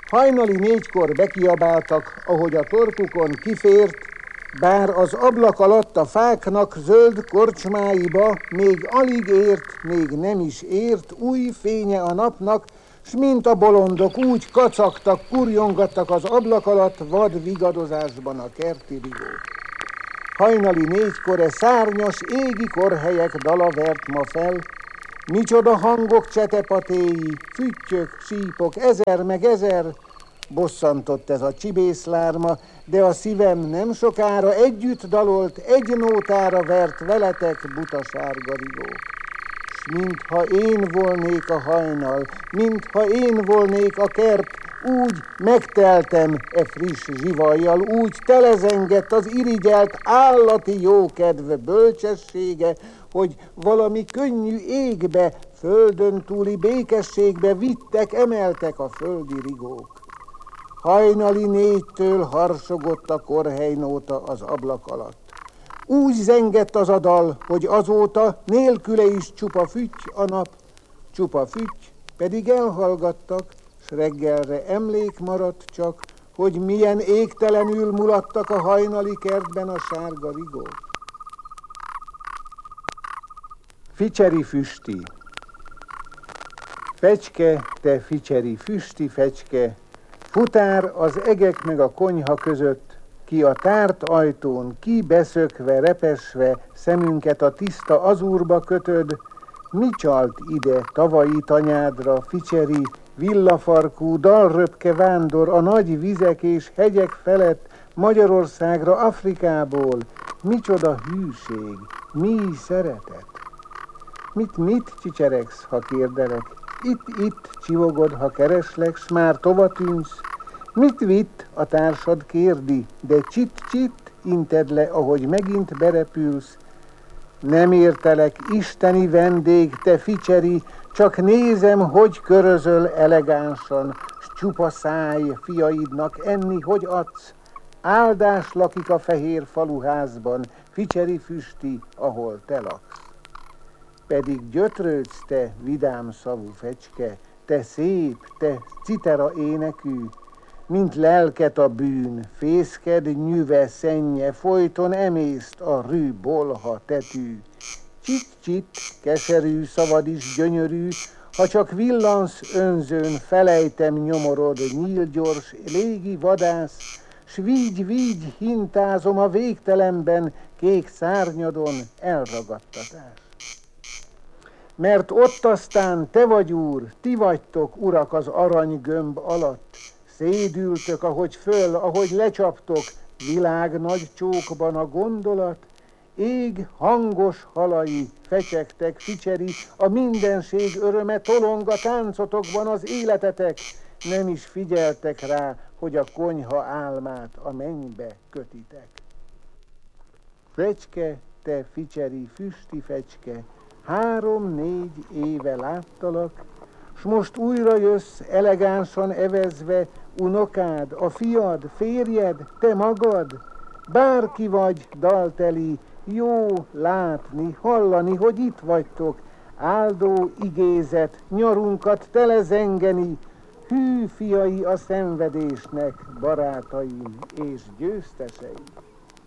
Hajnali 4-kor bekiabáltak, ahogy a torkukon kifért, bár az ablak alatt a fáknak zöld korcsmáiba még alig ért, még nem is ért új fénye a napnak, s mint a bolondok úgy kacagtak, kurjongattak az ablak alatt vad vigadozásban a kerti rigók. Hajnali 4-kor szárnyas égi korhelyek dala vert ma fel, micsoda hangok csetepatéi, füttyök, sípok, ezer meg ezer, bosszantott ez a csibészlárma, de a szívem nem sokára együtt dalolt, egy nótára vert veletek butasárga rigók. S mintha én volnék a hajnal, mintha én volnék a kert, úgy megteltem friss zsivajjal, úgy telezengett az irigyelt állati jókedv bölcsessége, hogy valami könnyű égbe, földön túli békességbe vittek, emeltek a földi rigók. Hajnali 4-től harsogott a korhelynóta az ablak alatt. Úgy zengett az a dal, hogy azóta nélküle is csupa fütty a nap, csupa fütty, pedig elhallgattak, s reggelre emlék maradt csak, hogy milyen égtelenül mulattak a hajnali kertben a sárga rigók. Ficseri füsti. Fecske, te ficseri füsti fecske, futár az egek meg a konyha között, ki a tárt ajtón, ki beszökve, repesve, szemünket a tiszta azúrba kötöd, mi csalt ide tavalyi tanyádra, ficseri, villafarkú, dalröpke vándor a nagy vizek és hegyek felett, Magyarországra, Afrikából, micsoda hűség, mi szeretet. Mit csicseregsz, ha kérdelek? Itt csivogod, ha kereslek, s már tova tűnsz. Mit vitt, a társad kérdi, de csit inted le, ahogy megint berepülsz. Nem értelek, isteni vendég, te ficseri, csak nézem, hogy körözöl elegánsan, s csupa száj fiaidnak enni, hogy adsz. Áldás lakik a fehér faluházban, ficseri füsti, ahol te laksz. Pedig gyötrődsz, te vidám szavú fecske, te szép, te citera énekű, mint lelket a bűn, fészked nyüve, szennye, folyton emészt a rű bolha tetű. Csit, keserű szavad is gyönyörű, ha csak villansz önzőn, felejtem nyomorod, nyílgyors, légi vadász, s vígy hintázom a végtelenben, kék szárnyadon elragadtatás. Mert ott aztán te vagy úr, ti vagytok urak az aranygömb alatt, szédültök, ahogy föl, ahogy lecsaptok, világ nagy csókban a gondolat, ég hangos halai, fecsegtek, ficseri, a mindenség öröme tolong a táncotokban az életetek, nem is figyeltek rá, hogy a konyha álmát a mennybe kötitek. Fecske, te ficseri, füsti fecske, 3-4 éve láttalak, s most újra jössz elegánsan evezve, unokád, a fiad, férjed, te magad, bárki vagy dalteli, jó látni, hallani, hogy itt vagytok, áldó igézet, nyarunkat telezengeni, hű fiai a szenvedésnek, barátaim és győzteseim.